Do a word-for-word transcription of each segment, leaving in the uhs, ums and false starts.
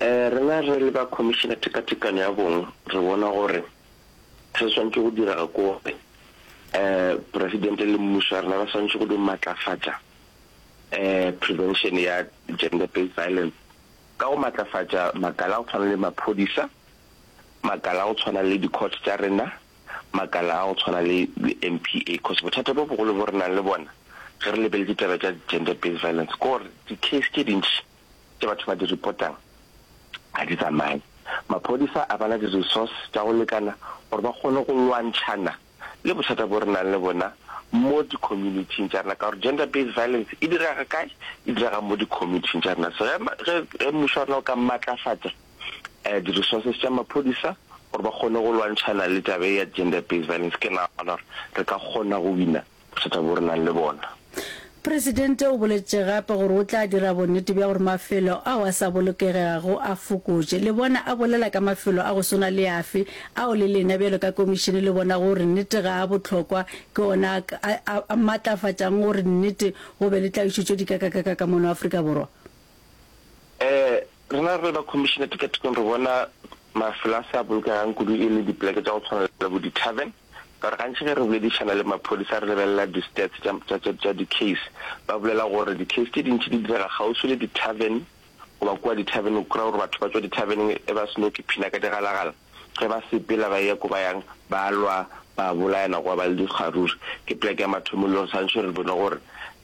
eh rena re le ba commissioner tekatekano ya bong re bona gore se swantse go dira go eh president le mmuso rena ba swantse go di matlafatsa eh prevention ya gender based violence ka go matlafatsa makala o tshwana le maphodisa makala o tshwana le di court tsa rena makala o tshwana le M P A cause bothata bo bogolo bo rena le bona re le bele ditaba tsa gender based violence gore di case ke dintsi tse batho ba di reportang a di tsamai maphodisa a bana di resource tsa go lekana gore ba kgone go lwantshana le bothata bo rena le bona mo di community tsa rena ka gore gender based violence e dira kae e dira mo di community tsa rena so re mmuso ka matlafatsa eh di resources tsa maphodisa gore ba kgone go lwantshana le tabe ya gender based violence ke na re ka kgona go wina bothata bo rena le bona. Presidente o boletse gape gore o tla dira bonnete bja gore mafelo a wa sa bolokegago a fokotse le bona a bolela ka mafelo a go sona le afe a o le lena bjalo ka komišene le bona gore nnete ga a botlhokwa ke ona a matlafatsang gore nnete go be le tlaišitšo di kakakaka ka mono Afrika Borwa. eh rena re ba commissioner tekatekano re bona mafelo a sa bolokegang kudu e le dipleke tsa go tshwana le bo di-tavern ka re gantši ge re boledišana le maphodisa re lebelela di-stats tša di-case ba bolela gore di-case tše dintši di direga gaufi le di-tavern goba kua di-tavern o kry-a gore batho ba tswa di-tavern e ba seno ke phina ka digalagala ge ba sepela ba ye ko ba yang ba lwa ba bolayana goba ba le dikgaruri ke pleke ya mathomo le gore santšhe re bone gore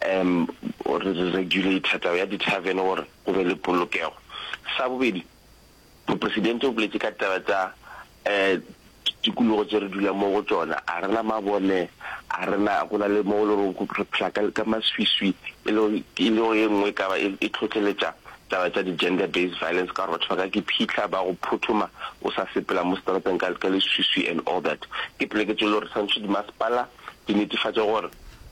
um re regulator taba ya di-tavern gore go be le polokego sa bobedi mopresidente o boletse ka taba tsa um tikologo tse re dula mo go tsona a rena mabone a rena go na le mo le go re plaka ka maswiswi e le e le e nngwe ka ba e tlhotlheletsa taba tsa di gender based violence ka batho ba ka ke phitla ba go phuthuma o sa sepela mo strateng ka le swiswi and all that ke pleke tse le re santse di masepala di netefatsa gore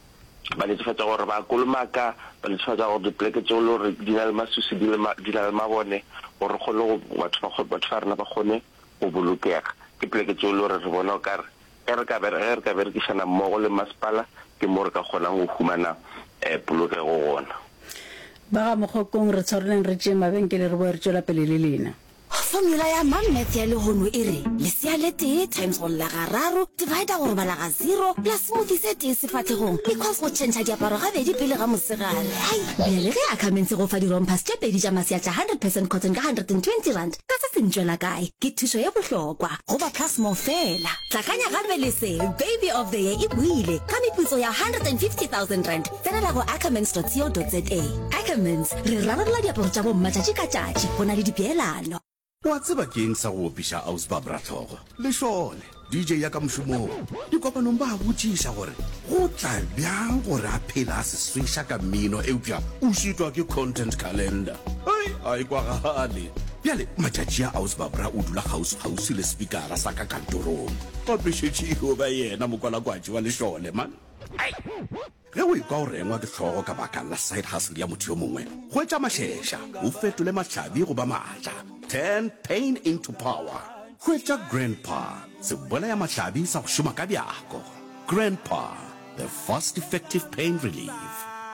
ba netefatsa gore ba kolomaka ba netefatsa gore di pleke tse le re di na le maswiswi di na le mabone gore go le batho ba batho ba rena ba gone go bolokega ke pleke tse le re re bona ka re ka bere re ka bere ke sana mmogo le masepala ke mo re ka kgonang go humana eh polokego gona ba ga mogokong re tshwareleng re tše mabenkele re bo re tšwela pele le lena. Formula ya Mammath ya lehono e re lesea le tee times go lla gararo divide gore bala ga zero plus smoothie se tee sefatlhegong equals go tšhentšha diaparo gabedi pele ga mosegare ai bjale ge a kamense go fa dirompas tše pedi tša maseatla one hundred percent cotton ka one hundred twenty rand ka se sentšwela kae ke thušo ye bohlokwa goba plus mo fela tlakanya gape le se baby of the year e buile ka meputso ya one hundred fifty thousand rand tsenela go ackermans dot co dot za. Ackermans re rarabola diaparo tša bomma tšatši ka tšatši go na le dipeelano. Wa tseba keng sa go opiša Ausbabra thogo le shole D J ya ka mošomong di kopanong ba botšiša gore go tla bjang gore a phela a se swiša ka mmino eupša o šitwa ke content calendar ai ai kwa gale bjale matšatši a Ausbabra o dula gausi le speakera sa ka kantorong ba pešetšego ba yena mokwalakwatši wa lešole man ai ge o ikwa o rengwa ke tlhogo ka baka la side hustle ya motho yo mongwe go etša mašeša o fetole mahlabi go ba maatla turn pain into power hwetša grandpa se bola ya mahlabi sa go šoma ka bjako grandpa the fast effective pain relief.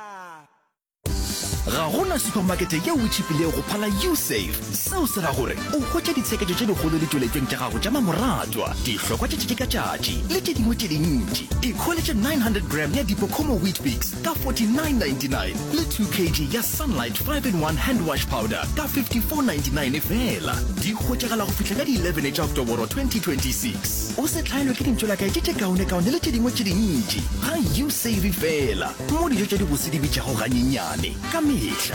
Ga gona supermarket ye o tšhipile go phala YouSave seo se ra gore o hwetša ditsheketšo tše dikgolo le tšweletsweng tša gago tša mamoratwa dihlokwa tše tše ka tšatši le tše dingwe tše dintši ikholetše nine hundred gram ya dipocomo wheat bix ka forty-nine ninety-nine le two kilograms ya sunlight five in one hand wash powder ka fifty-four ninety-nine fela di hwetšagala go fihla ka di eleven tša October twenty twenty-six o se hlaelwe ke dintšola kae tše tše kaone-kaone le tše dingwe tše dintši ga YouSave fela mo dijo tša dibose di bitšago ganyenyane ka mehla.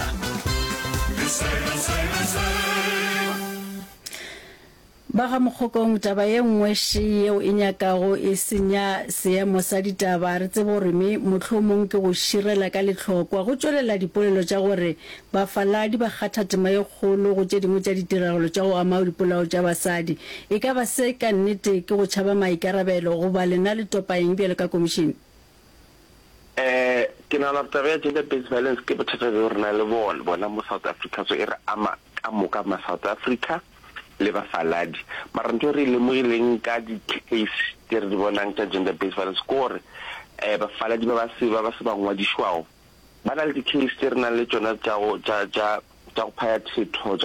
Ba ga mogokong taba ye nngwe she yeo e nyakago e senya seemo sa ditaba re tsebo gore me mohlomong ke go širela ka lehlokwa go tšwelela dipolelo tša gore bafaladi ba kgatha tema ye kgolo go tše dingwe tša ditiragalo tša go ama dipolao tša basadi e ka ba se ka nnete ke go tšhaba maikarabelo go ba lena le topaeng bjale ka komišene. eh ke na la taba ya gender based violence ke bothata le rena le bona bona mo South Africa so e re ama ka moka ma South Africa le bafaladi mara ntho re le mo ileng ka di case ke re bonang tša gender based violence gore eh bafaladi ba ba se ba ba se ba ngwadishwao ba na le di case tse re na le tsona tša go tša tša tša go phaya thetho